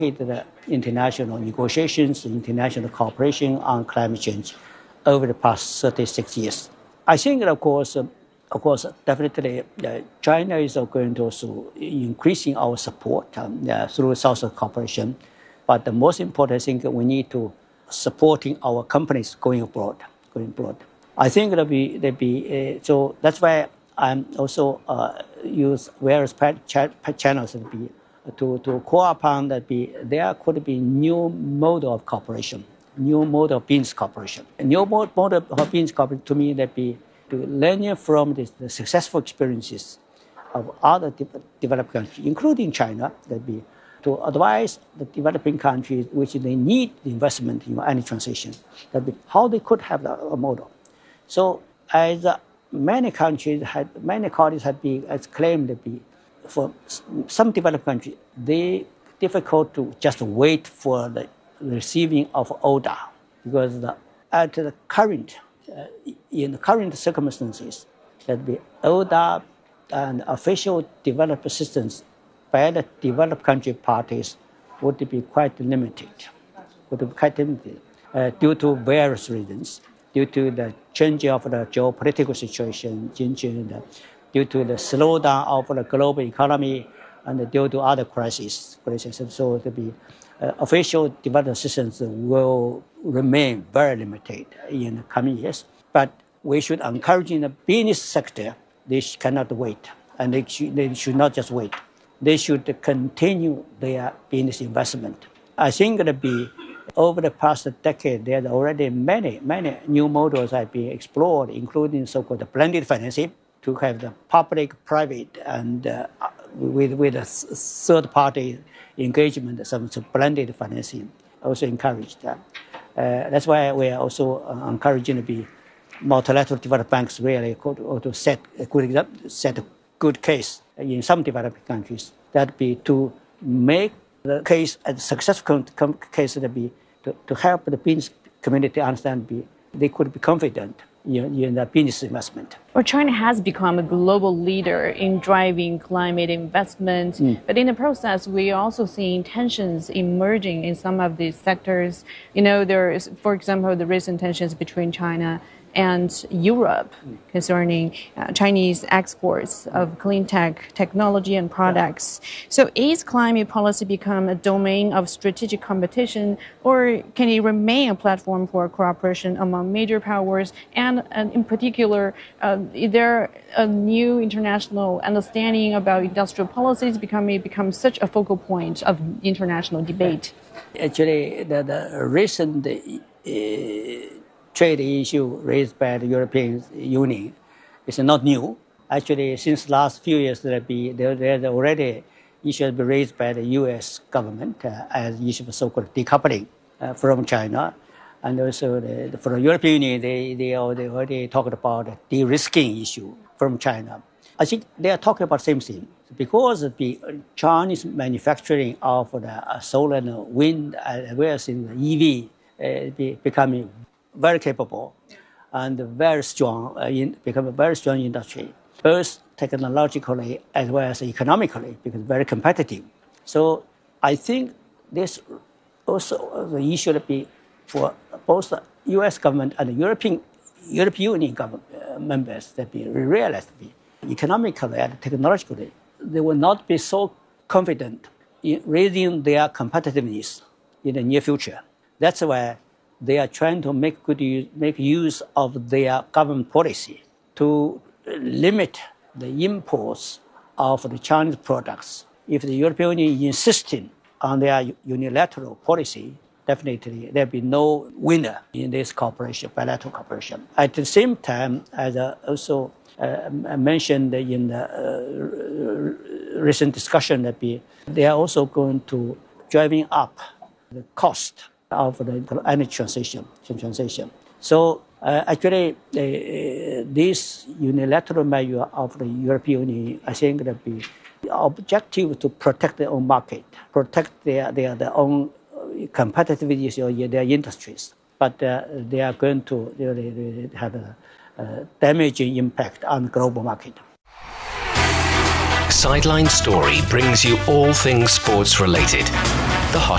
The international negotiations, international cooperation on climate change over the past 36 years. I think, of course, definitely China is going to also increasing our support through South cooperation. But the most important thing, we need to supporting our companies going abroad. I think so that's why I'm also use various channels to call upon that there could be new model of cooperation, new model of business cooperation. A new model of business cooperation to me that to learn from the successful experiences of other developed countries, including China, to advise the developing countries which they need the investment in energy transition, how they could have a model. So as many countries many colleagues have claimed for some developed countries, they difficult to just wait for the receiving of ODA, because in the current circumstances, that the ODA and official development assistance by the developed country parties would be quite limited, due to various reasons, due to the change of the geopolitical situation, due to the slowdown of the global economy, and due to other crises. So official development assistance will remain very limited in the coming years. But we should encourage in the business sector, they cannot wait, and they should not just wait. They should continue their business investment. I think over the past decade, there are already many new models have been explored, including so-called blended financing, to have the public-private and with a third-party engagement, some blended financing also encouraged. That's why we are also encouraging multilateral developed banks really to set a good case in some developing countries, to make the case a successful case to help the business community understand they could be confident in the business investment. Well, China has become a global leader in driving climate investment, but in the process, we are also seeing tensions emerging in some of these sectors. There is, for example, the recent tensions between China and Europe concerning Chinese exports of clean technology and products. So is climate policy become a domain of strategic competition, or can it remain a platform for cooperation among major powers? And in particular, is there a new international understanding about industrial policies become such a focal point of international debate? Actually, the recent trade issue raised by the European Union is not new. Actually, since the last few years, there's already issues raised by the U.S. government as issue of so-called decoupling from China. And also for the European Union, they already talked about the de-risking issue from China. I think they are talking about the same thing. Because the Chinese manufacturing of the solar and wind, as well as in the EV, becoming very capable and very strong, become a very strong industry, both technologically as well as economically, because very competitive. So I think this also the issue to be for both the U.S. government and the European Union members that be realized economically and technologically, they will not be so confident in raising their competitiveness in the near future. That's why they are trying to make use of their government policy to limit the imports of the Chinese products. If the European Union is insisting on their unilateral policy, definitely there'll be no winner in this bilateral cooperation. At the same time, as I also mentioned in the recent discussion, that they are also going to driving up the cost of the energy transition. So actually, this unilateral measure of the European Union, I think that the objective to protect their own market, protect their own competitiveness in their industries, but they are going to really have a damaging impact on the global market. Sideline Story brings you all things sports related. The Hot